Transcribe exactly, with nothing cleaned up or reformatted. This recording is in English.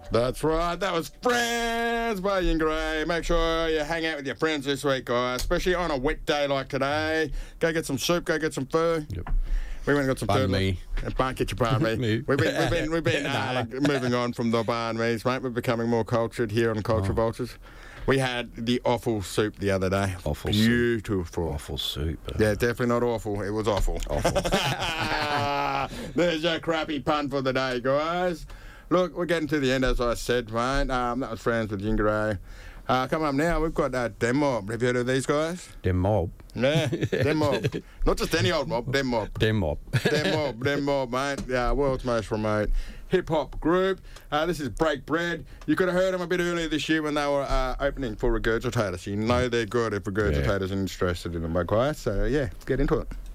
That's right. That was Friends by Yingara. Make sure you hang out with your friends this week, guys, especially on a wet day like today. Go get some soup. Go get some food. Yep. We went and got some Banh food. mi. Uh, Banh, get your banh mi. Me. We've been, we've been, we've been uh, moving on from the banh mi's, mate. We're becoming more cultured here on Culture Oh. Vultures. We had the awful soup the other day. Awful soup. Beautiful. Awful soup. uh, Yeah, definitely not awful. It was awful. Awful. There's your crappy pun for the day, guys. Look, we're getting to the end, as I said, mate. Um, that was Friends with Yingara. Uh, coming up now, we've got uh, Dem Mob. Have you heard of these guys? Dem mob. Yeah, Dem Mob. Not just any old mob, Dem Mob. Dem mob. Dem Mob, Dem Mob, mate. Yeah, world's most remote hip-hop group. Uh, this is Break Bread. You could have heard them a bit earlier this year when they were uh, opening for Regurgitators. You know they're good if Regurgitators are interested in them, guys. So, yeah, let's get into it.